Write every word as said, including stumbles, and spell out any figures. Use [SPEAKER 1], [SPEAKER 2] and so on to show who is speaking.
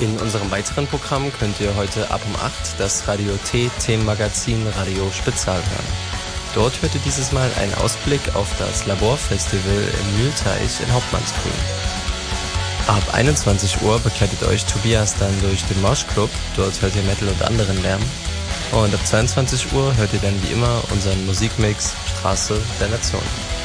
[SPEAKER 1] In unserem weiteren Programm könnt ihr heute ab um acht das Radio T-Themenmagazin Radio Spezial hören. Dort hört ihr dieses Mal einen Ausblick auf das Laborfestival im Mühlteich in Hauptmannsgrün. Ab einundzwanzig Uhr begleitet euch Tobias dann durch den Moshclub, dort hört ihr Metal und anderen Lärm. Und ab zweiundzwanzig Uhr hört ihr dann wie immer unseren Musikmix Straße der Nation.